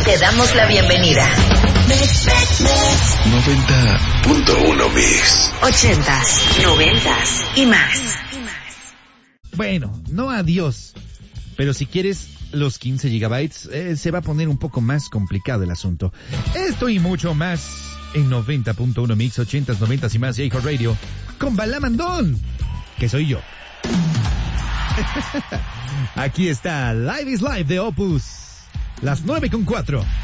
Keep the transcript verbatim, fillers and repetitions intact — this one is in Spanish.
Te damos la bienvenida. noventa punto uno Mix. Ochentas, noventas y más. Bueno, no adiós, pero si quieres los quince gigabytes, eh, se va a poner un poco más complicado el asunto. Esto y mucho más en noventa punto uno Mix, ochentas, noventas y más, y iHeart Radio, con Balamandón, que soy yo. Aquí está Live is Live de Opus, las nueve con cuatro.